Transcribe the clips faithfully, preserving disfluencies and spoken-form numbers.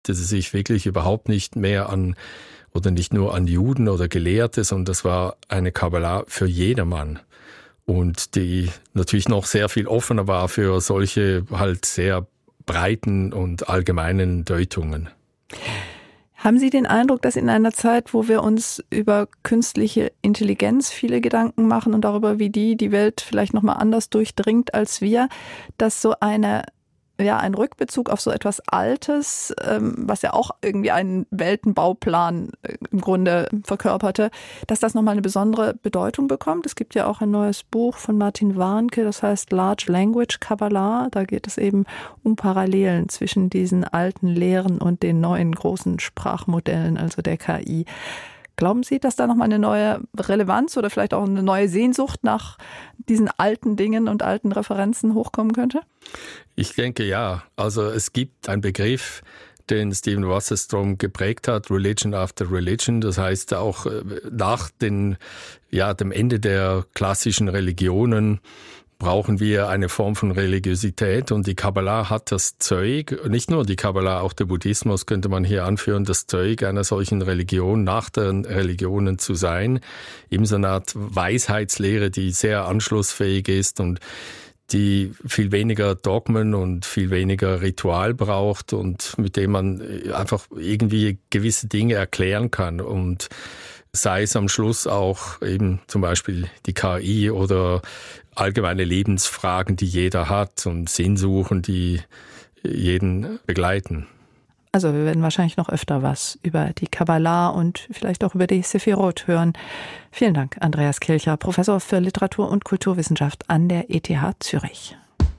richtete sich wirklich überhaupt nicht mehr an oder nicht nur an Juden oder Gelehrte, sondern das war eine Kabbalah für jedermann. Und die natürlich noch sehr viel offener war für solche halt sehr breiten und allgemeinen Deutungen. Haben Sie den Eindruck, dass in einer Zeit, wo wir uns über künstliche Intelligenz viele Gedanken machen und darüber, wie die die Welt vielleicht nochmal anders durchdringt als wir, dass so eine, ja, ein Rückbezug auf so etwas Altes, ähm, was ja auch irgendwie einen Weltenbauplan äh, im Grunde verkörperte, dass das nochmal eine besondere Bedeutung bekommt? Es gibt ja auch ein neues Buch von Martin Warnke, das heißt Large Language Kabbalah. Da geht es eben um Parallelen zwischen diesen alten Lehren und den neuen großen Sprachmodellen, also der K I. Glauben Sie, dass da nochmal eine neue Relevanz oder vielleicht auch eine neue Sehnsucht nach diesen alten Dingen und alten Referenzen hochkommen könnte? Ich denke ja. Also es gibt einen Begriff, den Stephen Wasserstrom geprägt hat, Religion after Religion. Das heißt auch nach den, ja, dem Ende der klassischen Religionen brauchen wir eine Form von Religiosität, und die Kabbalah hat das Zeug, nicht nur die Kabbalah, auch der Buddhismus könnte man hier anführen, das Zeug einer solchen Religion, nach den Religionen zu sein, eben so eine Art Weisheitslehre, die sehr anschlussfähig ist und die viel weniger Dogmen und viel weniger Ritual braucht und mit dem man einfach irgendwie gewisse Dinge erklären kann, und sei es am Schluss auch eben zum Beispiel die K I oder allgemeine Lebensfragen, die jeder hat, und Sinnsuchen, die jeden begleiten. Also wir werden wahrscheinlich noch öfter was über die Kabbalah und vielleicht auch über die Sephirot hören. Vielen Dank, Andreas Kilcher, Professor für Literatur- und Kulturwissenschaft an der E T H Zürich.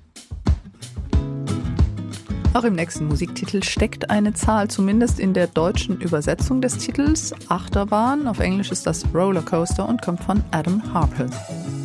Auch im nächsten Musiktitel steckt eine Zahl, zumindest in der deutschen Übersetzung des Titels, Achterbahn. Auf Englisch ist das Rollercoaster und kommt von Adam Harper.